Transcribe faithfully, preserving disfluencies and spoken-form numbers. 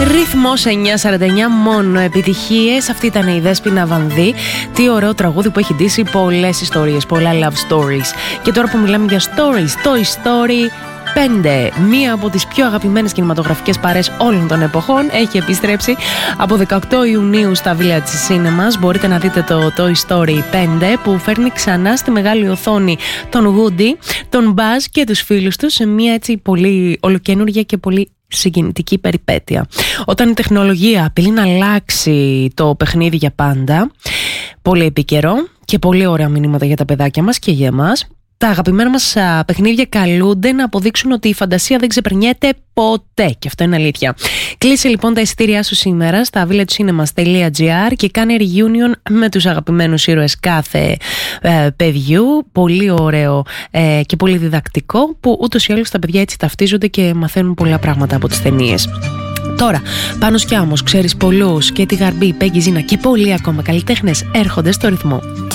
Ρυθμός εννιά σαράντα εννιά, μόνο επιτυχίες. Αυτή ήταν η Δέσποινα Βανδύ. Τι ωραίο τραγούδι που έχει ντύσει πολλές ιστορίες, πολλά love stories. Και τώρα που μιλάμε για stories, Toy Story πέντε, μία από τις πιο αγαπημένες κινηματογραφικές παρέες όλων των εποχών, έχει επιστρέψει από δεκαοκτώ Ιουνίου στα Village Cinemas. Μπορείτε να δείτε το Toy Story πέντε που φέρνει ξανά στη μεγάλη οθόνη τον Woody, τον Buzz και τους φίλους τους σε μία έτσι πολύ ολοκαίνουργια και πολύ συγκινητική περιπέτεια. Όταν η τεχνολογία απειλεί να αλλάξει το παιχνίδι για πάντα, πολύ επίκαιρο και πολύ ωραία μηνύματα για τα παιδάκια μας και για εμάς, τα αγαπημένα μας παιχνίδια καλούνται να αποδείξουν ότι η φαντασία δεν ξεπερνιέται ποτέ. Και αυτό είναι αλήθεια. Κλείσε λοιπόν τα εισιτήριά σου σήμερα στα villagecinemas τελεία gr και κάνε reunion με τους αγαπημένους ήρωες κάθε ε, παιδιού. Πολύ ωραίο ε, και πολύ διδακτικό, που ούτως ή άλλως τα παιδιά έτσι ταυτίζονται και μαθαίνουν πολλά πράγματα από τις ταινίες. Τώρα, Πάνος Κιάμος, ξέρεις πολλούς και τη Γαρμπή, Πέγγι Ζήνα και πολλοί ακόμα καλλιτέχνες έρχονται στο ρυθμό.